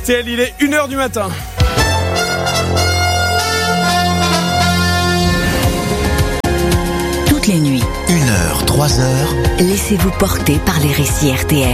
Il est 1h du matin. Toutes les nuits, 1h, 3h, laissez-vous porter par les récits RTL.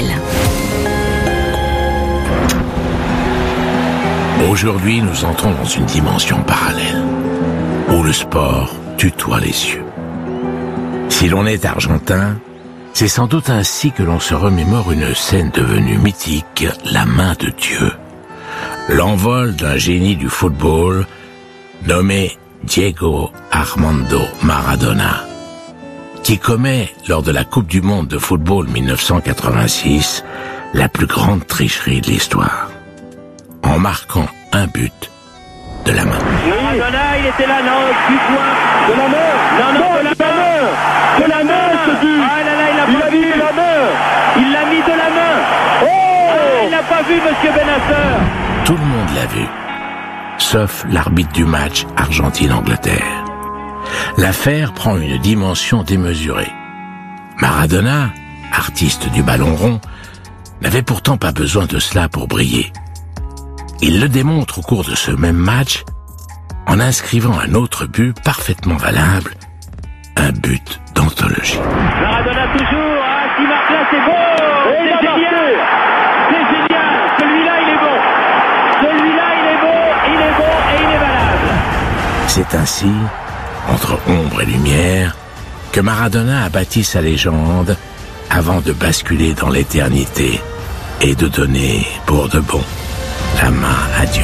Aujourd'hui, nous entrons dans une dimension parallèle, où le sport tutoie les cieux. Si l'on est argentin, c'est sans doute ainsi que l'on se remémore une scène devenue mythique, la main de Dieu. L'envol d'un génie du football nommé Diego Armando Maradona, qui commet, lors de la Coupe du Monde de football 1986, la plus grande tricherie de l'histoire, en marquant un but de la main. Maradona, il était là, non, du point. De la main. Non, de la main. De la main, ce but. Ah là là, il a mis de la main. Il l'a mis de la main. Oh, il n'a pas vu, monsieur Benasser. Tout le monde l'a vu, sauf l'arbitre du match Argentine-Angleterre. L'affaire prend une dimension démesurée. Maradona, artiste du ballon rond, n'avait pourtant pas besoin de cela pour briller. Il le démontre au cours de ce même match en inscrivant un autre but parfaitement valable, un but d'anthologie. Maradona toujours, qui marque là, c'est beau. C'est génial. C'est génial. Celui-là, il est bon. Celui-là, il est bon et il est valable. C'est ainsi, entre ombre et lumière, que Maradona a bâti sa légende avant de basculer dans l'éternité et de donner, pour de bon, la main à Dieu.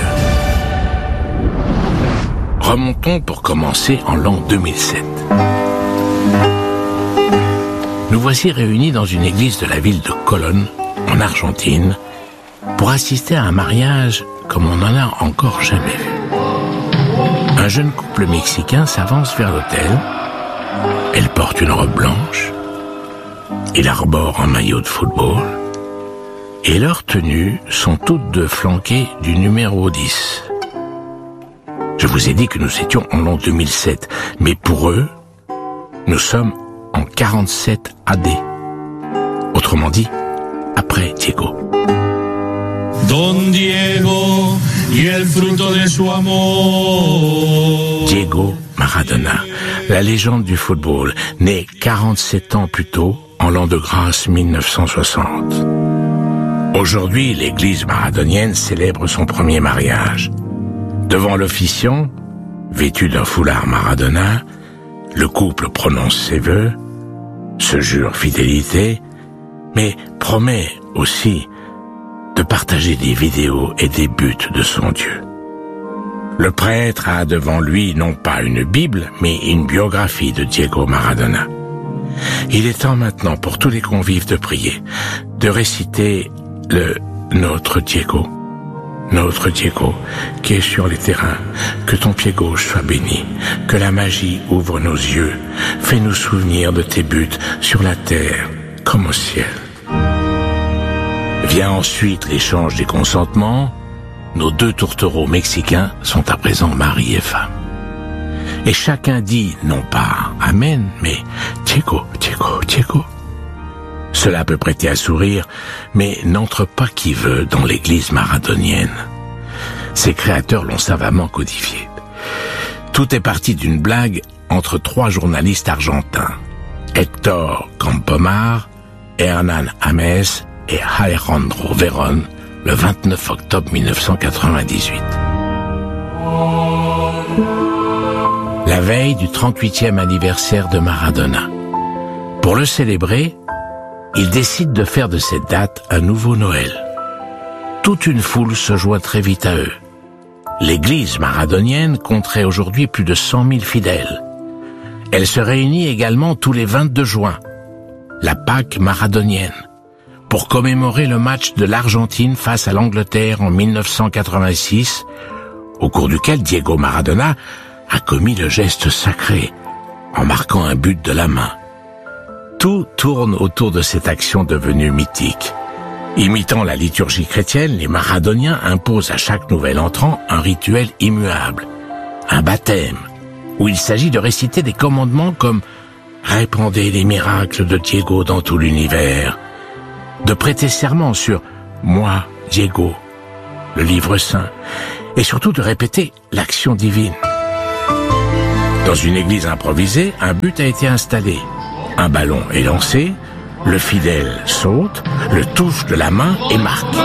Remontons pour commencer en l'an 2007. Nous voici réunis dans une église de la ville de Colón, en Argentine, pour assister à un mariage comme on n'en a encore jamais vu. Un jeune couple mexicain s'avance vers l'autel. Elle porte une robe blanche. Il arbore un maillot de football. Et leurs tenues sont toutes deux flanquées du numéro 10. Je vous ai dit que nous étions en l'an 2007, mais pour eux, nous sommes en 47 AD. Autrement dit, après Diego. Don Diego y el fruto de su amor. Diego Maradona, la légende du football, né 47 ans plus tôt, en l'an de grâce 1960. Aujourd'hui, l'église maradonienne célèbre son premier mariage. Devant l'officiant, vêtu d'un foulard Maradona, le couple prononce ses vœux, se jure fidélité, mais promet aussi de partager des vidéos et des buts de son Dieu. Le prêtre a devant lui non pas une Bible, mais une biographie de Diego Maradona. Il est temps maintenant pour tous les convives de prier, de réciter le Notre Diego, qui est sur les terrains, que ton pied gauche soit béni, que la magie ouvre nos yeux, fais-nous souvenir de tes buts sur la terre comme au ciel. Vient ensuite l'échange des consentements. Nos deux tourtereaux mexicains sont à présent mari et femme. Et chacun dit non pas Amen, mais Diego. Cela peut prêter à sourire, mais n'entre pas qui veut dans l'église maradonienne. Ses créateurs l'ont savamment codifié. Tout est parti d'une blague entre trois journalistes argentins, Héctor Campomar, Hernán Ames et Alejandro Verón, le 29 octobre 1998. La veille du 38e anniversaire de Maradona. Pour le célébrer, ils décident de faire de cette date un nouveau Noël. Toute une foule se joint très vite à eux. L'église maradonienne compterait aujourd'hui plus de 100 000 fidèles. Elle se réunit également tous les 22 juin, la Pâque maradonienne, pour commémorer le match de l'Argentine face à l'Angleterre en 1986, au cours duquel Diego Maradona a commis le geste sacré, en marquant un but de la main. Tout tourne autour de cette action devenue mythique. Imitant la liturgie chrétienne, les maradoniens imposent à chaque nouvel entrant un rituel immuable, un baptême, où il s'agit de réciter des commandements comme « Répandez les miracles de Diego dans tout l'univers », de prêter serment sur « Moi, Diego, le livre saint, et surtout de répéter l'action divine. Dans une église improvisée, un but a été installé. Un ballon est lancé, le fidèle saute, le touche de la main et marque.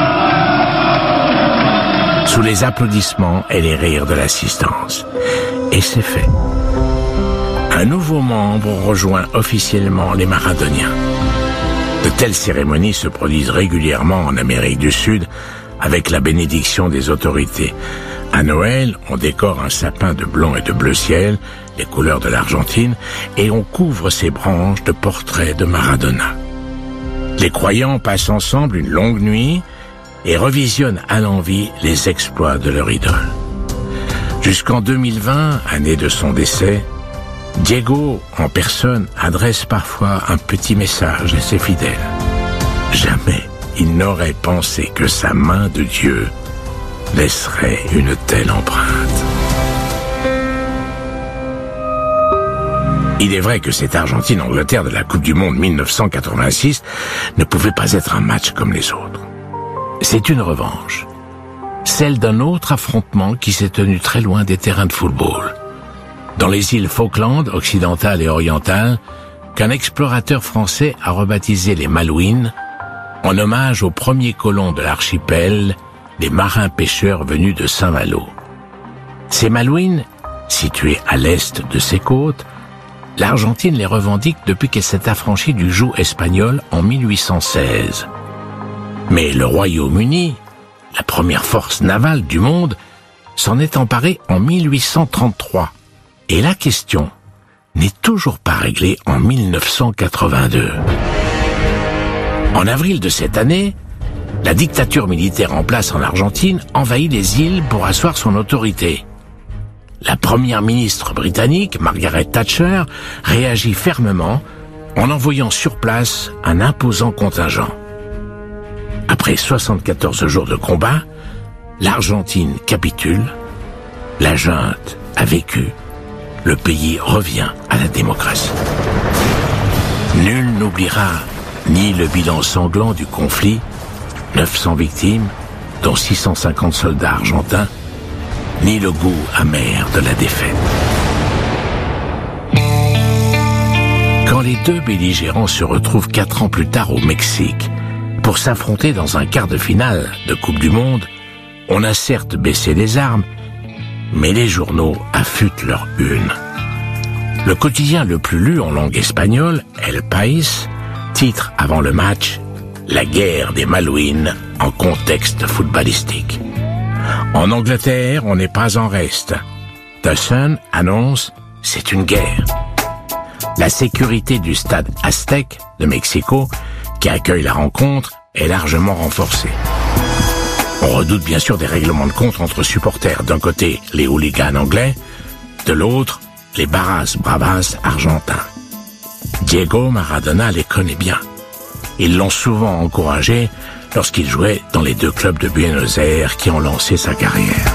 Sous les applaudissements et les rires de l'assistance. Et c'est fait. Un nouveau membre rejoint officiellement les Maradoniens. De telles cérémonies se produisent régulièrement en Amérique du Sud avec la bénédiction des autorités. À Noël, on décore un sapin de blanc et de bleu ciel, les couleurs de l'Argentine, et on couvre ses branches de portraits de Maradona. Les croyants passent ensemble une longue nuit et revisionnent à l'envi les exploits de leur idole. Jusqu'en 2020, année de son décès, Diego, en personne, adresse parfois un petit message à ses fidèles. Jamais il n'aurait pensé que sa main de Dieu laisserait une telle empreinte. Il est vrai que cette Argentine-Angleterre de la Coupe du Monde 1986 ne pouvait pas être un match comme les autres. C'est une revanche, celle d'un autre affrontement qui s'est tenu très loin des terrains de football. Dans les îles Falkland, occidentales et orientales, qu'un explorateur français a rebaptisé les Malouines, en hommage aux premiers colons de l'archipel, les marins-pêcheurs venus de Saint-Malo. Ces Malouines, situées à l'est de ses côtes, l'Argentine les revendique depuis qu'elle s'est affranchie du joug espagnol en 1816. Mais le Royaume-Uni, la première force navale du monde, s'en est emparé en 1833. Et la question n'est toujours pas réglée en 1982. En avril de cette année, la dictature militaire en place en Argentine envahit les îles pour asseoir son autorité. La première ministre britannique, Margaret Thatcher, réagit fermement en envoyant sur place un imposant contingent. Après 74 jours de combat, l'Argentine capitule, la junte a vécu, le pays revient à la démocratie. Nul n'oubliera ni le bilan sanglant du conflit, 900 victimes, dont 650 soldats argentins, ni le goût amer de la défaite. Quand les deux belligérants se retrouvent 4 ans plus tard au Mexique pour s'affronter dans un quart de finale de Coupe du Monde, on a certes baissé les armes, mais les journaux affûtent leur une. Le quotidien le plus lu en langue espagnole, El País, titre avant le match « La guerre des Malouines en contexte footballistique ». En Angleterre, on n'est pas en reste. The Sun annonce « C'est une guerre ». La sécurité du stade Aztec de Mexico, qui accueille la rencontre, est largement renforcée. On redoute bien sûr des règlements de compte entre supporters. D'un côté, les hooligans anglais, de l'autre, les barras bravas argentins. Diego Maradona les connaît bien. Ils l'ont souvent encouragé lorsqu'il jouait dans les 2 clubs de Buenos Aires qui ont lancé sa carrière.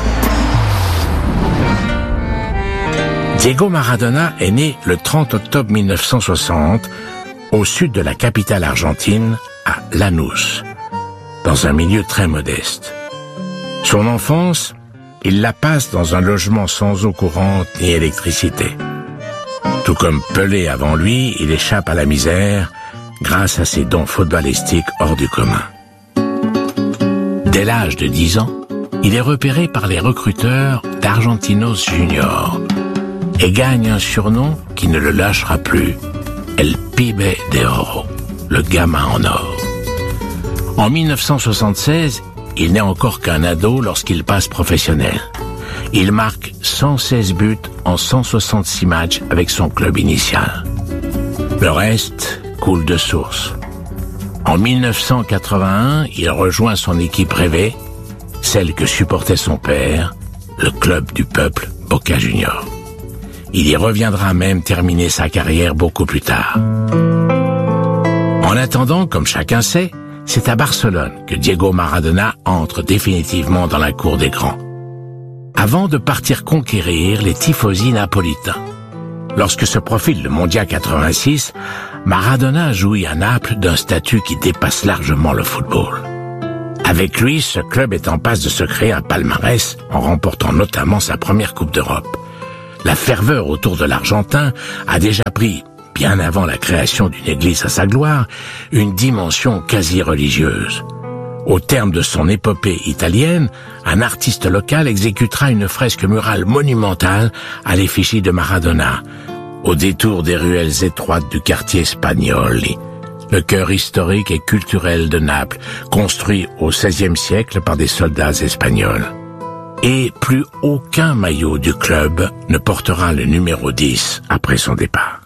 Diego Maradona est né le 30 octobre 1960 au sud de la capitale argentine, à Lanús, dans un milieu très modeste. Son enfance, il la passe dans un logement sans eau courante ni électricité. Tout comme Pelé avant lui, il échappe à la misère grâce à ses dons footballistiques hors du commun. Dès l'âge de 10 ans, il est repéré par les recruteurs d'Argentinos Junior et gagne un surnom qui ne le lâchera plus, El Pibe de Oro, le gamin en or. En 1976, il n'est encore qu'un ado lorsqu'il passe professionnel. Il marque 116 buts en 166 matchs avec son club initial. Le reste coule de source. En 1981, il rejoint son équipe rêvée, celle que supportait son père, le club du peuple Boca Juniors. Il y reviendra même terminer sa carrière beaucoup plus tard. En attendant, comme chacun sait, c'est à Barcelone que Diego Maradona entre définitivement dans la cour des grands. Avant de partir conquérir les tifosi napolitains. Lorsque se profile le Mondial 86, Maradona jouit à Naples d'un statut qui dépasse largement le football. Avec lui, ce club est en passe de se créer un palmarès en remportant notamment sa première Coupe d'Europe. La ferveur autour de l'Argentin a déjà pris, bien avant la création d'une église à sa gloire, une dimension quasi religieuse. Au terme de son épopée italienne, un artiste local exécutera une fresque murale monumentale à l'effigie de Maradona, au détour des ruelles étroites du quartier Spagnoli, le cœur historique et culturel de Naples, construit au XVIe siècle par des soldats espagnols. Et plus aucun maillot du club ne portera le numéro 10 après son départ.